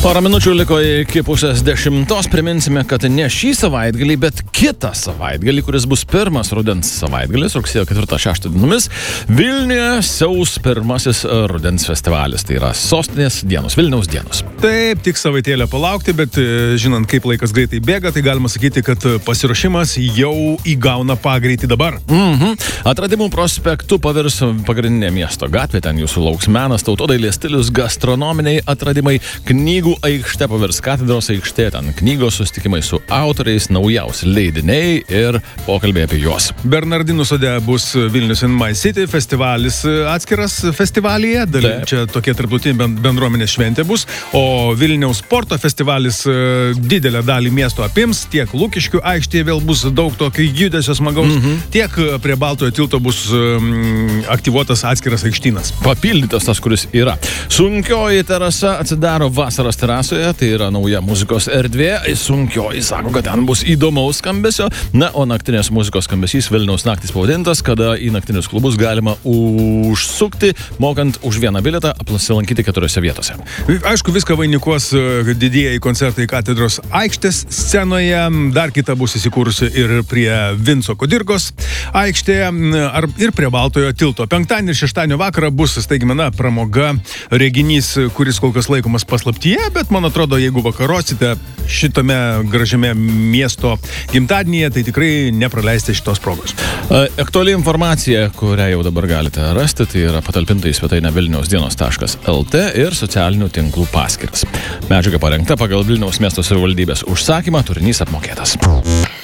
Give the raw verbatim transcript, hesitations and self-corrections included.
Porą minučių liko iki pusės dešimtos. Priminsime, kad ne šį savaitgalį, bet kitą savaitgalį, kuris bus pirmas rudens savaitgalis, rugsėjo ketvirtą šeštą dienomis, Vilniuje siaus pirmasis rudens festivalis. Tai yra Sostinės dienos, Vilniaus dienos. Taip, tik savaitėlę palaukti, bet žinant, kaip laikas greitai bėga, tai galima sakyti, kad pasiruošimas jau įgauna pagreitį dabar. Mhm. Atradimų prospektu pavirs pagrindinė miesto gatvė, ten jūsų lauks menas, tautodailės stilius, gastronominiai atradimai, knygų aikštė pavirs katedros aikštė, ten knygos, susitikimai su autoriais, naujausi leidiniai ir pokalbiai apie juos. Bernardinų sode bus Vilnius in My City festivalis atskiras festivalyje, daly, čia tokia tarptautinė bendruomenės šventė bus, o Vilniaus sporto festivalis didelę dalį miesto apims, tiek Lukiškių aikštėje vėl bus daug tokio judesio smagaus, mhm. tiek prie Baltojo tilto bus um, aktyvuotas atskiras aikštynas. Papildytas tas, kuris yra. Sunkioji terasa atsidaro vasaros terasoje, tai yra nauja muzikos erdvė. Sunkioji sako, kad ten bus įdomaus skambesio. Na, o naktinės muzikos skambesys Vilniaus naktis pavadintas, kada į naktinius klubus galima užsukti, mokant už vieną bilietą apsilankyti keturiose vietose. Aišku, viską vainikuos didieji koncertai katedros aikštės scenoje. Dar kita bus įsikūrusi ir prie Vinco Kudirkos aikštėje ar, ir prie Baltojo tilto. Penktadienį ir šeštadienio vakarą bus staigmena pramoga reginys, kuris kol kas laikomas paslaptyje, bet man atrodo, jeigu vakarosite šitame gražiame miesto gimtadienyje, tai tikrai nepraleisite šitos progos. Aktuali informacija, kurią jau dabar galite rasti, tai yra patalpinta į svetainę vilniaus dienos taškas lt ir socialinių tinklų paskyras. Medžiaga parengta pagal Vilniaus miesto savivaldybės užsakymą, turinys apmokėtas.